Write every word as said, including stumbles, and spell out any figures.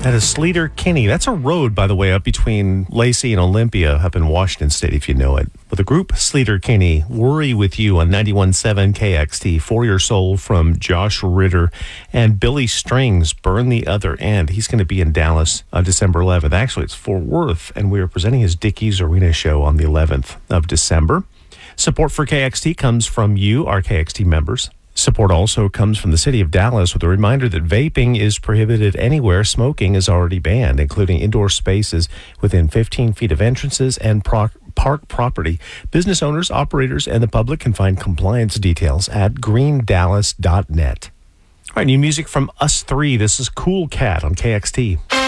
That is Sleater Kinney. That's a road, by the way, up between Lacey and Olympia up in Washington State, if you know it. With the group Sleater Kinney, Worry With You on ninety-one point seven K X T, For Your Soul from Josh Ritter, and Billy Strings, Burn the Other End. He's going to be in Dallas on December eleventh. Actually, it's Fort Worth, and we are presenting his Dickies Arena show on the eleventh of December. Support for K X T comes from you, our K X T members. Support also comes from the city of Dallas with a reminder that vaping is prohibited anywhere smoking is already banned, including indoor spaces within fifteen feet of entrances and pro- park property. Business owners, operators, and the public can find compliance details at green dallas dot net. All right, new music from Us Three. This is Cool Cat on K X T.